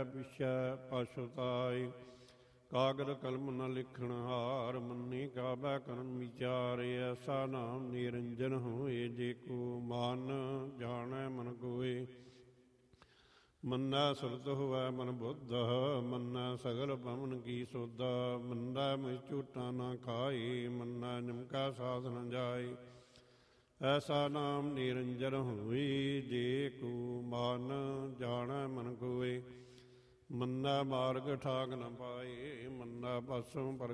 ਪਿਛੈ ਪਛੁਤਾਇ। ਕਾਗਦ ਕਲਮ ਨ ਲਿਖਣ ਹਾਰ, ਮੰਨੀ ਕਾਬੈ ਕਰਨ ਵਿਚਾਰ। ਐਸਾ ਨਾਮ ਨਿਰੰਜਨ ਹੋਏ, ਜੇ ਕੋ ਮਨ ਜਾਣੈ ਮਨ ਕੋਇ। ਮੰਨੈ ਸੁਰਤ ਹੋਵੈ ਮਨ ਬੁੱਧ, ਮੰਨੈ ਸਗਲ ਭਵਨ ਕੀ ਸੁਧ। ਮੰਨੈ ਮੁਝ ਝੂਠਾ ਨਾ ਖਾਈ, ਮੰਨੈ ਨਿਮਕਾ ਸਾਧ ਨ ਜਾਈ। ਐਸਾ ਨਾਮ ਨਿਰੰਜਨ ਹੋਈ, ਜੇ ਕੋ ਮਨ ਜਾਣੈ ਮਨ ਕੋਇ। ਮੰਨੈ ਮਾਰਗ ਠਾਕ ਨ ਪਾਈ, ਮੰਨੈ ਭਸਮ ਪਰ